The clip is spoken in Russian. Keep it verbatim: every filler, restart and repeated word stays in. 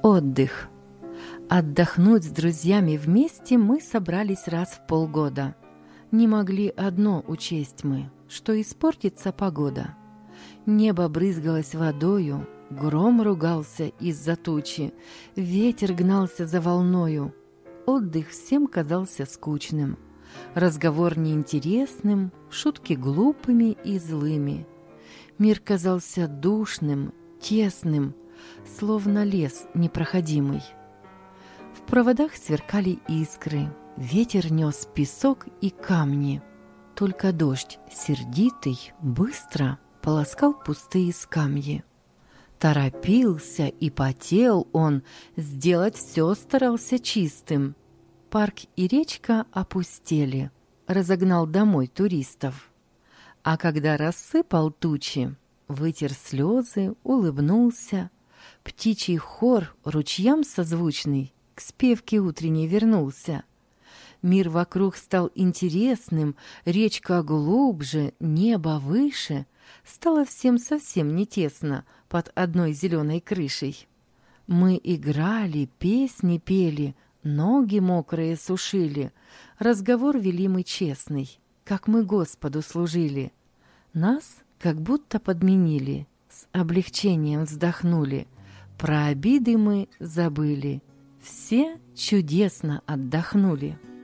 Отдых. Отдохнуть с друзьями вместе мы собрались раз в полгода. Не могли одно учесть мы, что испортится погода. Небо брызгалось водою, гром ругался из-за тучи, ветер гнался за волною. Отдых всем казался скучным, разговор неинтересным, шутки глупыми и злыми. Мир казался душным, тесным, словно лес непроходимый. В проводах сверкали искры, ветер нес песок и камни. Только дождь, сердитый, быстро полоскал пустые скамьи. Торопился и потел он, сделать все старался чистым. Парк и речка опустели, разогнал домой туристов. А когда рассыпал тучи, вытер слезы, улыбнулся, птичий хор ручьям созвучный к спевке утренней вернулся. Мир вокруг стал интересным, речка глубже, небо выше, стало всем совсем не тесно под одной зеленой крышей. Мы играли, песни пели, ноги мокрые сушили, разговор вели мы честный, как мы Господу служили. Нас как будто подменили, с облегчением вздохнули, про обиды мы забыли, все чудесно отдохнули.